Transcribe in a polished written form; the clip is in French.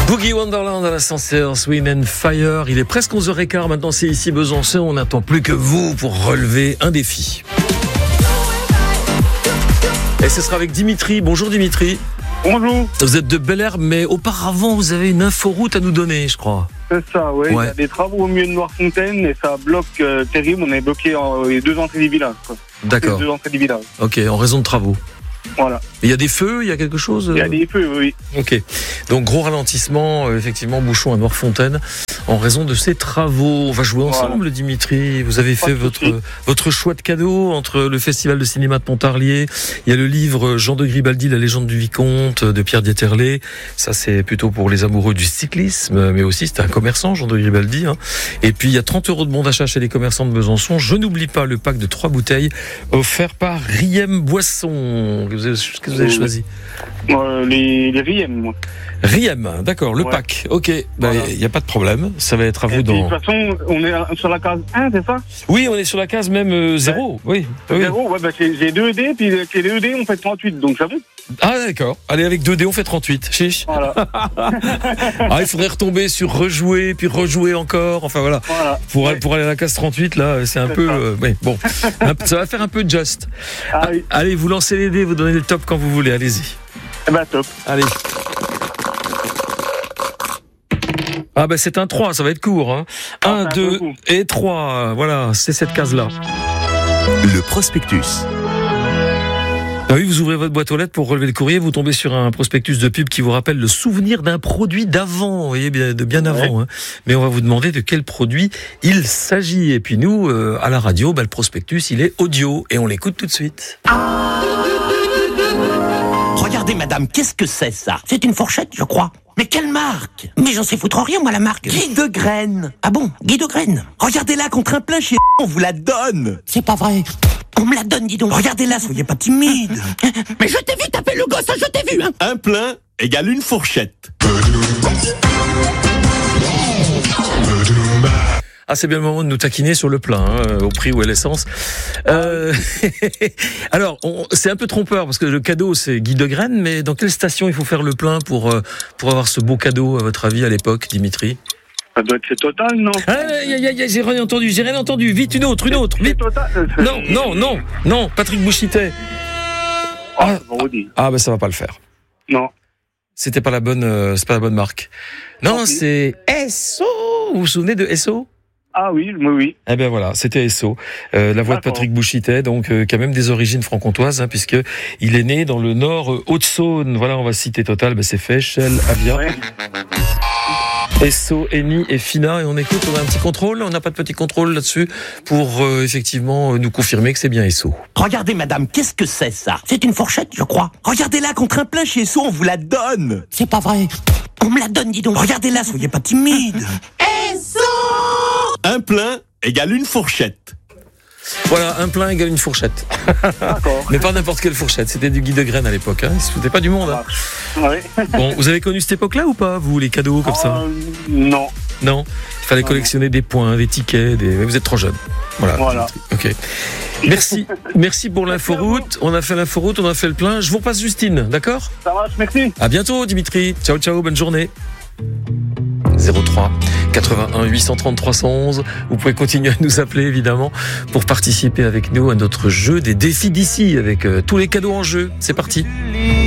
Boogie Wonderland à l'ascenseur, Wind and Fire. Il est presque 11h15. Maintenant, c'est ici Besançon. On n'attend plus que vous pour relever un défi. Et ce sera avec Dimitri. Bonjour Dimitri. Bonjour. Vous êtes de Bel Air, mais auparavant, vous avez une inforoute à nous donner, je crois. C'est ça, oui. Ouais. Il y a des travaux au milieu de Noirfontaine et ça bloque terrible. On est bloqué les deux entrées du village. Quoi. D'accord. Les deux entrées du village. Ok, en raison de travaux. Voilà. Il y a des feux, il y a quelque chose Il y a des feux, oui. Ok. Donc gros ralentissement, effectivement, bouchon à Noirfontaine en raison de ces travaux. On va jouer ensemble, voilà. Dimitri. Vous avez fait votre choix de cadeau entre le Festival de cinéma de Pontarlier. Il y a le livre Jean de Gribaldi, La légende du Vicomte de Pierre Dieterlé. Ça, c'est plutôt pour les amoureux du cyclisme, mais aussi c'était un commerçant, Jean de Gribaldi. Hein. Et puis il y a 30 € de bon d'achat chez les commerçants de Besançon. Je n'oublie pas le pack de 3 bouteilles offert par Riem Boisson. Qu'est-ce que vous avez choisi ? Les Riem, moi. Riem, d'accord, le pack. Ok, il n'y a pas de problème. Ça va être à vous dans... De toute façon, on est sur la case 1, c'est ça ? Oui, on est sur la case même 0. Oui. 0, ouais, j'ai 2 dés, puis avec les 2 dés, on fait 38, donc ça va. Ah d'accord, allez avec 2 dés on fait 38, chiche. Voilà. Il faudrait retomber sur rejouer, puis rejouer encore, enfin voilà. Pour aller à la case 38 là, c'est un peu... bon, ça va faire un peu just. Oui. Allez, vous lancez les dés, vous donnez le top quand vous voulez, allez-y. Top. Allez. C'est un 3, ça va être court. Hein. 1, 2 et 3, voilà, c'est cette case-là. Le prospectus. Oui, vous ouvrez votre boîte aux lettres pour relever le courrier, vous tombez sur un prospectus de pub qui vous rappelle le souvenir d'un produit d'avant, vous voyez, de bien avant. Hein. Mais on va vous demander de quel produit il s'agit. Et puis nous, à la radio, le prospectus, il est audio et on l'écoute tout de suite. Regardez madame, qu'est-ce que c'est ça ? C'est une fourchette, je crois. Mais quelle marque ? Mais j'en sais foutre rien, moi, la marque. Guy de Graine. Ah bon, Guy de Graine. Regardez-la contre un plein chez on vous la donne. C'est pas vrai. On me la donne, dis donc. Regardez-la, soyez pas timide. Mais je t'ai vu taper le gosse, je t'ai vu, hein. Un plein égale une fourchette. C'est bien le moment de nous taquiner sur le plein, au prix où est l'essence. Alors, c'est un peu trompeur parce que le cadeau c'est Guy de Graine, mais dans quelle station il faut faire le plein pour avoir ce beau cadeau à votre avis à l'époque, Dimitri ? Ça doit être chez Total, non ? J'ai rien entendu. Vite, une autre, vite. Total. Non, Patrick Bouchitet. Ça va pas le faire. Non. C'était pas la bonne, c'est pas la bonne marque. Non, c'est Esso. Vous vous souvenez de Esso ? Ah oui. Eh bien voilà, c'était Esso, la voix de Patrick Bouchitet, donc qui a même des origines franc-comtoises, hein, puisque il est né dans le Nord Haute-Saône. Voilà, on va citer Total, c'est fait, Shell, Avia. Ouais. Esso, Eni et Fina, et on écoute, on a un petit contrôle, on n'a pas de petit contrôle là-dessus pour effectivement nous confirmer que c'est bien Esso. Regardez madame, qu'est-ce que c'est ça ? C'est une fourchette, je crois. Regardez-la contre un plein chez Esso, on vous la donne. C'est pas vrai. On me la donne, dis donc. Regardez-la, soyez pas timide. Esso ! Un plein égale une fourchette. Voilà, un plein égale une fourchette. D'accord. Mais pas n'importe quelle fourchette, c'était du Guy de Graine à l'époque, hein. Il se foutait pas du monde. Hein. Oui. Bon, vous avez connu cette époque-là ou pas, vous, les cadeaux comme ça ? Non. Non ? Il fallait collectionner des points, des tickets, vous êtes trop jeune. Voilà. Ok. Merci pour l'inforoute. On a fait l'inforoute, on a fait le plein. Je vous repasse Justine, d'accord ? Ça marche, merci. À bientôt, Dimitri. Ciao, bonne journée. 03 81 830 311. Vous pouvez continuer à nous appeler évidemment pour participer avec nous à notre jeu des défis d'ici avec tous les cadeaux en jeu. C'est parti.